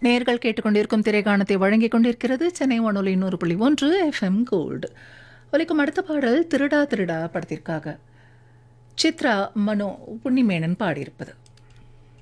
நேர்கள் கேட்டுக்கொண்டிருக்கும் திரைக்காணத்தை வழங்கிக் கொண்டிருக்கிறது சென்னை வானொலி 100.1 FM கோல்டு. ஒலிக்கும் அடுத்த பாடல் திருடா திருடா படத்திற்காக சித்ரா மனோ புன்னிமேனன் பாடியிருப்பது.